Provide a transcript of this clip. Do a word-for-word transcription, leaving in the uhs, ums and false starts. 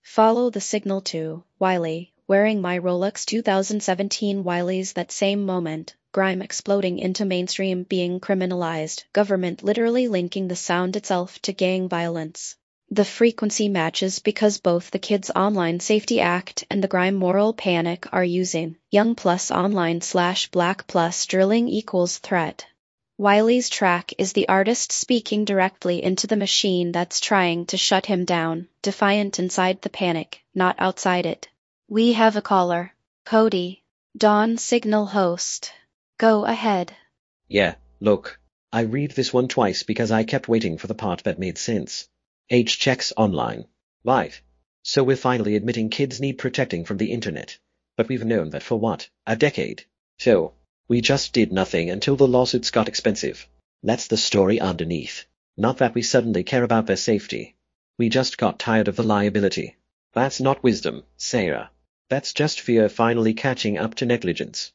Follow the signal to Wiley, wearing my Rolex two thousand seventeen Wileys that same moment, grime exploding into mainstream being criminalized, government literally linking the sound itself to gang violence. The frequency matches because both the Kids Online Safety Act and the Grime Moral Panic are using young plus online slash black plus drilling equals threat. Wiley's track is the artist speaking directly into the machine that's trying to shut him down, defiant inside the panic, not outside it. We have a caller. Cody. Dawn Signal host. Go ahead. Yeah, look. I read this one twice because I kept waiting for the part that made sense. Age checks online. Right. So we're finally admitting kids need protecting from the internet. But we've known that for what, a decade? So, we just did nothing until the lawsuits got expensive. That's the story underneath. Not that we suddenly care about their safety. We just got tired of the liability. That's not wisdom, Sarah. That's just fear finally catching up to negligence.